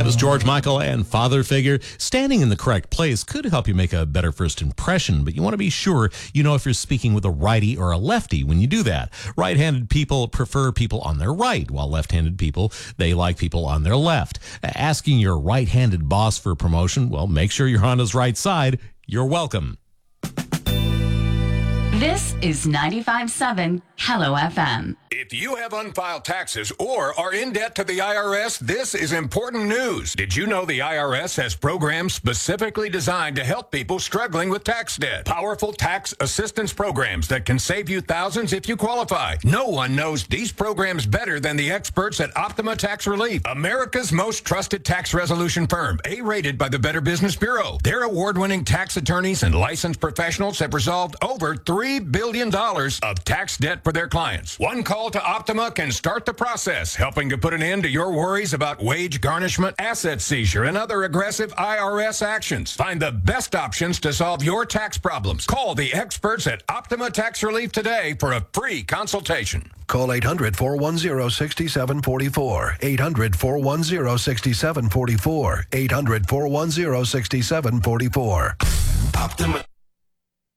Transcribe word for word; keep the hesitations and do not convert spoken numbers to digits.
That was George Michael and Father Figure. Standing in the correct place could help you make a better first impression, but you want to be sure you know if you're speaking with a righty or a lefty when you do that. Right-handed people prefer people on their right, while left-handed people, they like people on their left. Asking your right-handed boss for a promotion, well, make sure you're on his right side. You're welcome. This is ninety-five point seven Hello F M. If you have unfiled taxes or are in debt to the I R S, this is important news. Did you know the I R S has programs specifically designed to help people struggling with tax debt? Powerful tax assistance programs that can save you thousands if you qualify. No one knows these programs better than the experts at Optima Tax Relief, America's most trusted tax resolution firm, A-rated by the Better Business Bureau. Their award-winning tax attorneys and licensed professionals have resolved over three billion dollars of tax debt for their clients. One call to Optima can start the process, helping to put an end to your worries about wage garnishment, asset seizure, and other aggressive I R S actions. Find the best options to solve your tax problems. Call the experts at Optima Tax Relief today for a free consultation. Call eight hundred, four one zero, six seven four four. eight hundred, four one zero, six seven four four. eight hundred, four one zero, six seven four four. Optima.